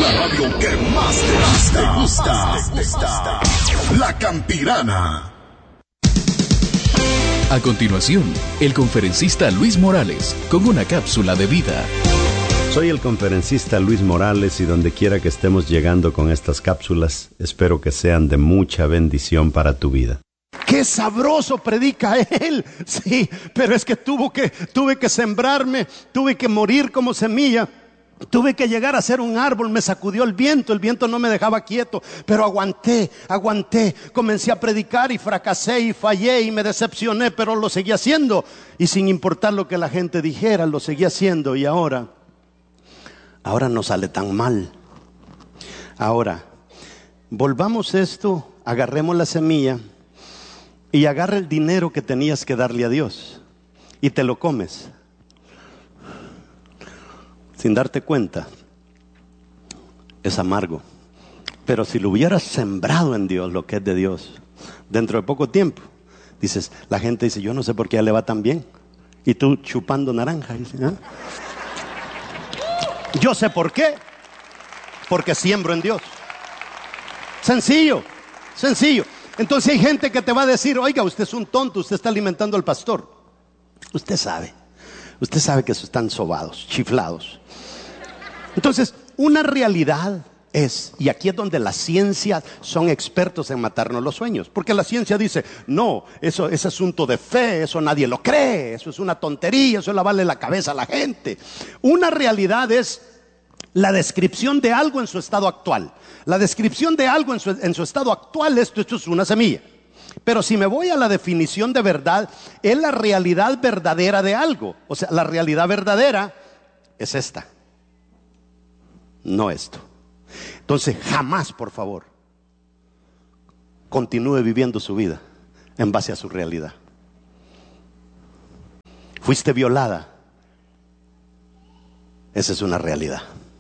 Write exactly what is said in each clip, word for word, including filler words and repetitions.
La radio que más te gusta. Te gusta. Te gusta. La Campirana. A continuación, el conferencista Luis Morales con una cápsula de vida. Soy el conferencista Luis Morales y donde quiera que estemos llegando con estas cápsulas, espero que sean de mucha bendición para tu vida. ¡Qué sabroso predica él! Sí, pero es que, tuvo que tuve que sembrarme, tuve que morir como semilla. Tuve que llegar a ser un árbol, me sacudió el viento, el viento no me dejaba quieto, pero aguanté, aguanté, comencé a predicar y fracasé y fallé y me decepcioné, pero lo seguí haciendo y sin importar lo que la gente dijera, lo seguí haciendo y ahora, ahora no sale tan mal. Ahora, volvamos esto, agarremos la semilla y agarra el dinero que tenías que darle a Dios y te lo comes. Sin darte cuenta, es amargo. Pero si lo hubieras sembrado en Dios, lo que es de Dios, dentro de poco tiempo, dices, la gente dice, yo no sé por qué a él le va tan bien. Y tú chupando naranja. Dice, ¿eh? Yo sé por qué. Porque siembro en Dios. Sencillo, sencillo. Entonces hay gente que te va a decir, oiga, usted es un tonto, usted está alimentando al pastor. Usted sabe, usted sabe que están sobados, chiflados. Entonces, una realidad es, y aquí es donde la ciencia son expertos en matarnos los sueños, porque la ciencia dice, no, eso es asunto de fe, eso nadie lo cree, eso es una tontería, eso le vale la cabeza a la gente. Una realidad es la descripción de algo en su estado actual. La descripción de algo en su, en su estado actual, esto, esto es una semilla. Pero si me voy a la definición de verdad, es la realidad verdadera de algo. O sea, la realidad verdadera es esta. No esto. Entonces jamás, por favor, continúe viviendo su vida en base a su realidad. Fuiste violada. Esa es una realidad.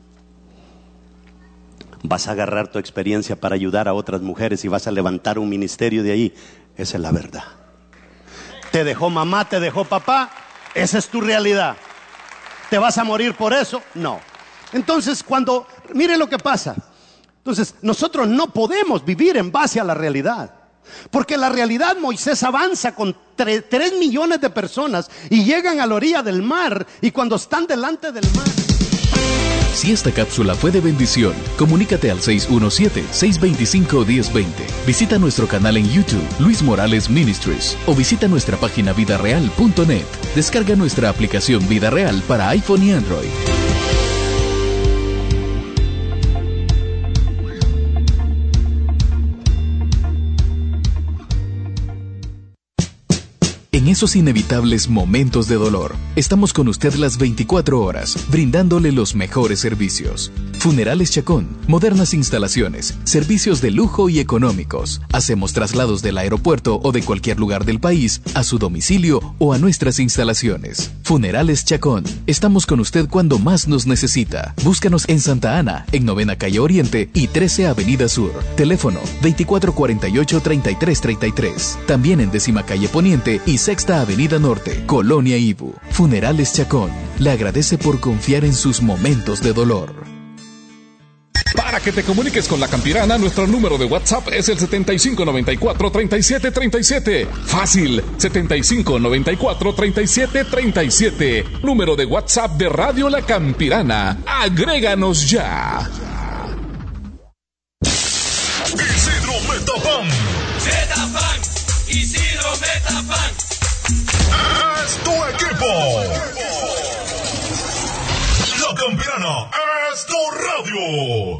Vas a agarrar tu experiencia para ayudar a otras mujeres y vas a levantar un ministerio de ahí. Esa es la verdad. Te dejó mamá, te dejó papá. Esa es tu realidad. ¿Te vas a morir por eso? No. Entonces, cuando, mire lo que pasa. Entonces, nosotros no podemos vivir en base a la realidad. Porque la realidad, Moisés avanza con tre- tres millones de personas y llegan a la orilla del mar. Y cuando están delante del mar... Si esta cápsula fue de bendición, comunícate al seis uno siete, seis dos cinco, uno cero dos cero. Visita nuestro canal en YouTube, Luis Morales Ministries, o visita nuestra página vida real punto net. Descarga nuestra aplicación Vida Real para iPhone y Android. En esos inevitables momentos de dolor, estamos con usted las veinticuatro horas, brindándole los mejores servicios. Funerales Chacón, modernas instalaciones, servicios de lujo y económicos. Hacemos traslados del aeropuerto o de cualquier lugar del país a su domicilio o a nuestras instalaciones. Funerales Chacón, estamos con usted cuando más nos necesita. Búscanos en Santa Ana, en Novena Calle Oriente y trece Avenida Sur. Teléfono veinticuatro cuarenta y ocho, treinta y tres treinta y tres. También en Décima Calle Poniente y Sexta Avenida Norte, Colonia Ibu. Funerales Chacón, le agradece por confiar en sus momentos de dolor. Para que te comuniques con La Campirana, nuestro número de WhatsApp es el setenta y cinco noventa y cuatro, treinta y siete treinta y siete. Fácil, setenta y cinco noventa y cuatro, treinta y siete treinta y siete. Número de WhatsApp de Radio La Campirana. Agréganos ya. Isidro Metapán. Metapán. Isidro Metapán. Es tu equipo. La Campirana es tu radio.